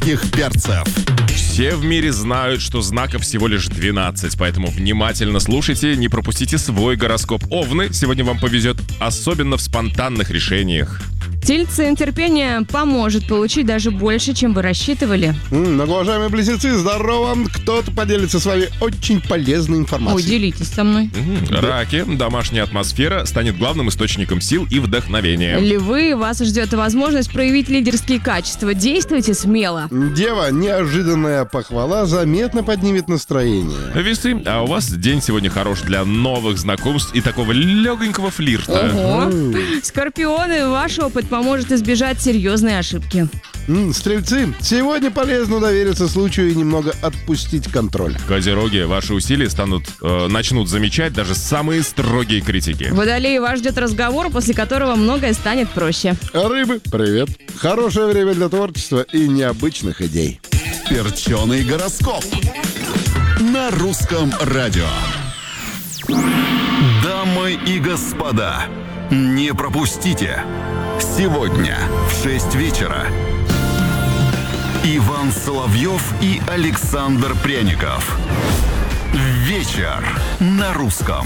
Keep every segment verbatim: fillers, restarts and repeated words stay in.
мелких перцев. Все в мире знают, что знаков всего лишь двенадцать, поэтому внимательно слушайте, не пропустите свой гороскоп. Овны, сегодня вам повезет, особенно в спонтанных решениях. Тельцы, терпение поможет получить даже больше, чем вы рассчитывали. М, Многоуважаемые близнецы, здорово! Кто-то поделится с вами очень полезной Ой, информацией. делитесь со мной. Мгм. Раки, домашняя атмосфера станет главным источником сил и вдохновения. Львы, вас ждет возможность проявить лидерские качества. Действуйте смело. Дева, неожиданная похвала заметно поднимет настроение. Весы, а у вас день сегодня хорош для новых знакомств и такого легонького флирта. Ого. Скорпионы, ваш опыт поможет избежать серьезной ошибки. М, Стрельцы, сегодня полезно довериться случаю и немного отпустить контроль. Козероги, ваши усилия станут, э, начнут замечать даже самые строгие критики. Водолеи, вас ждет разговор, после которого многое станет проще. Рыбы, привет. Хорошее время для творчества и необычных идей. Перченый гороскоп на русском радио. Дамы и господа, не пропустите. Сегодня в шесть вечера Иван Соловьев и Александр Пряников. Вечер на русском.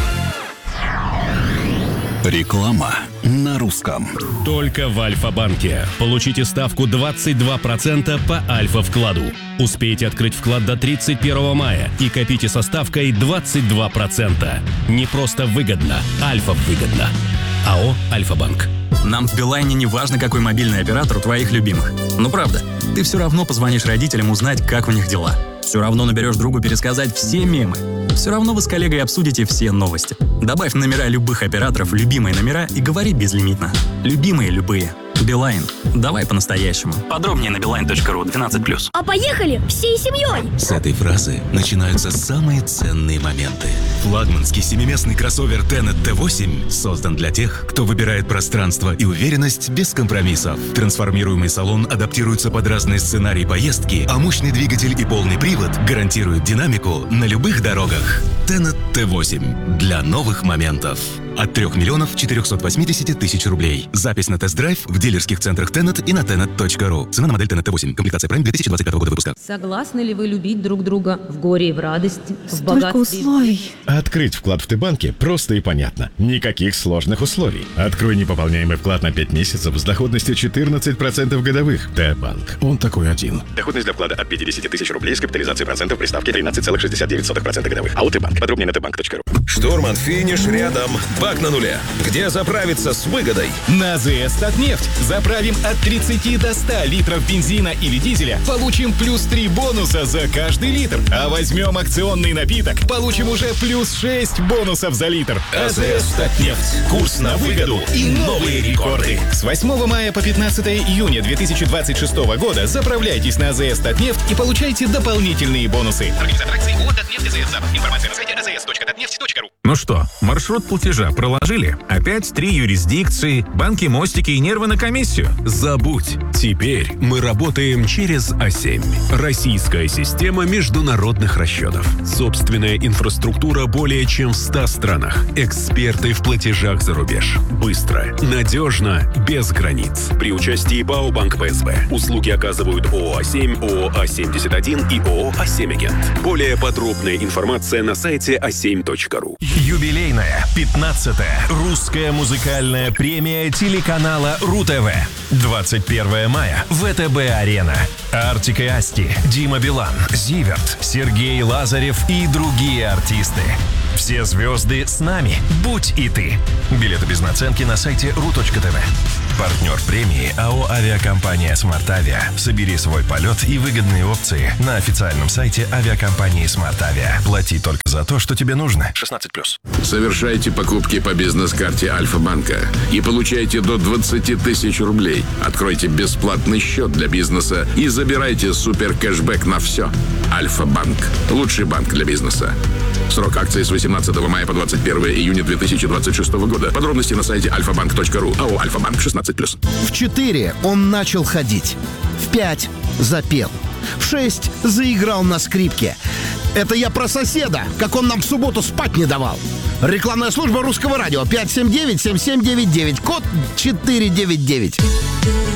Реклама на русском. Только в Альфа-банке. Получите ставку двадцать два процента по Альфа-вкладу. Успейте открыть вклад до тридцать первого мая и копите со ставкой двадцать два процента. Не просто выгодно, Альфа-выгодно. АО «Альфа-банк». Нам в Билайне не важно, какой мобильный оператор у твоих любимых. Ну правда, ты все равно позвонишь родителям узнать, как у них дела. Все равно наберешь другу пересказать все мемы. Все равно вы с коллегой обсудите все новости. Добавь номера любых операторов в любимые номера и говори безлимитно. Любимые любые. Билайн. Давай по-настоящему. Подробнее на билайн точка ру двенадцать плюс. А поехали всей семьей! С этой фразы начинаются самые ценные моменты. Флагманский семиместный кроссовер Tenet Т восемь создан для тех, кто выбирает пространство и уверенность без компромиссов. Трансформируемый салон адаптируется под разные сценарии поездки, а мощный двигатель и полный привод гарантируют динамику на любых дорогах. Tenet Т восемь для новых моментов. От трех миллионов четырехсот восьмидесяти тысяч рублей. Запись на тест-драйв в дилерских центрах Tenet и на tenet точка ру. Цена на модель Tenet Т восемь. Комплектация Prime две тысячи двадцать пятого года выпуска. Согласны ли вы любить друг друга в горе и в радости, в Столько богатстве? условий. Открыть вклад в Т-банке просто и понятно. Никаких сложных условий. Открой непополняемый вклад на пять месяцев с доходностью четырнадцать процентов годовых. Т-банк. Он такой один. Доходность для вклада от пятидесяти тысяч рублей с капитализацией процентов при ставке тринадцать целых шестьдесят девять сотых процента годовых. АО «Т-банк». Подробнее на т банк точка ру. Штурман, финиш рядом. Бак на нуле. Где заправиться с выгодой? На АЗС «Татнефть» заправим от тридцати до ста литров бензина или дизеля, получим плюс три бонуса за каждый литр. А возьмем акционный напиток, получим уже плюс шесть бонусов за литр. АЗС «Татнефть». Курс на выгоду и новые рекорды. С восьмого мая по пятнадцатое июня две тысячи двадцать шестого года заправляйтесь на АЗС «Татнефть» и получайте дополнительные бонусы. Организатор акции ООО «Татнефть АЗС Запад». Информация на сайте а зэ эс точка татнефть точка ру. Ну что, маршрут платежа проложили? Опять три юрисдикции, банки, мостики и нервы на комиссию? Забудь. Теперь мы работаем через А семь. Российская система международных расчетов. Собственная инфраструктура более чем в ста странах. Эксперты в платежах за рубеж. Быстро, надежно, без границ. При участии ПАО «Банк Пэ Эс Бэ». Услуги оказывают ООО «А семь», ООО «А семьдесят один» и ООО «А семь Агент». Более подробная информация на сайте а семь точка ру. Юбилейная пятнадцатая русская музыкальная премия телеканала РУ-ТВ. двадцать первого мая. вэ тэ бэ-арена. Артик и Асти, Дима Билан, Зиверт, Сергей Лазарев и другие артисты. Все звезды с нами. Будь и ты. Билеты без наценки на сайте ру точка тэ вэ. Партнер премии АО «Авиакомпания Смарт-Авиа». Собери свой полет и выгодные опции на официальном сайте авиакомпании «Смарт-Авиа». Плати только за то, что тебе нужно. шестнадцать плюс. Совершайте покупки по бизнес-карте Альфа-банка и получайте до двадцати тысяч рублей. Откройте бесплатный счет для бизнеса и забирайте супер кэшбэк на все. Альфа-банк. Лучший банк для бизнеса. Срок акции с восемнадцатого мая по двадцать первое июня две тысячи двадцать шестого года. Подробности на сайте альфа банк точка ру. АО «Альфа-банк» шестнадцать плюс. В четыре он начал ходить. В пять запел. В шесть заиграл на скрипке. Это я про соседа, как он нам в субботу спать не давал. Рекламная служба Русского радио. пять семь девять семь семь девять девять. Код четыре девять девять.